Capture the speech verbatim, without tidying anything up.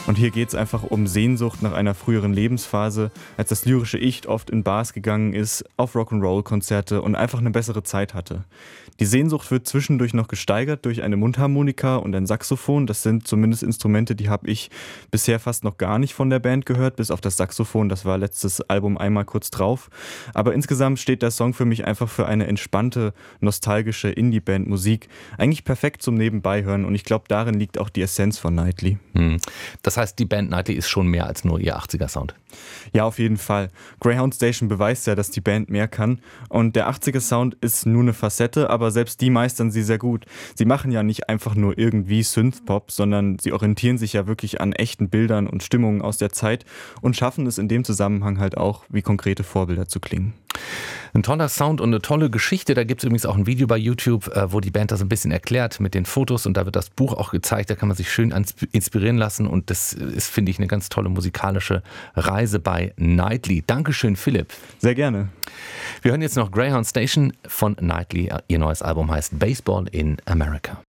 Und hier geht es einfach um Sehnsucht nach einer früheren Lebensphase, als das lyrische Ich oft in Bars gegangen ist, auf Rock'n'Roll-Konzerte und einfach eine bessere Zeit hatte. Die Sehnsucht wird zwischendurch noch gesteigert durch eine Mundharmonika und ein Saxophon. Das sind zumindest Instrumente, die habe ich bisher fast noch gar nicht von der Band gehört, bis auf das Saxophon. Das war letztes Album einmal kurz drauf. Aber insgesamt steht der Song für mich einfach für eine entspannte, nostalgische Indie-Band-Musik. Eigentlich perfekt zum Nebenbeihören und ich glaube, darin liegt auch die Essenz von Nightly. Hm. Das heißt, die Band Nightly ist schon mehr als nur ihr achtziger-Sound. Ja, auf jeden Fall. Greyhound Station beweist ja, dass die Band mehr kann. Und der achtziger-Sound ist nur eine Facette, aber selbst die meistern sie sehr gut. Sie machen ja nicht einfach nur irgendwie Synthpop, sondern sie orientieren sich ja wirklich an echten Bildern und Stimmungen aus der Zeit und schaffen es in dem Zusammenhang halt auch, wie konkrete Vorbilder zu klingen. Ein toller Sound und eine tolle Geschichte. Da gibt es übrigens auch ein Video bei YouTube, wo die Band das ein bisschen erklärt mit den Fotos und da wird das Buch auch gezeigt. Da kann man sich schön inspirieren lassen und das ist, finde ich, eine ganz tolle musikalische Reise bei Nightly. Dankeschön, Philipp. Sehr gerne. Wir hören jetzt noch Greyhound Station von Nightly. Ihr neues Album heißt Baseball in America.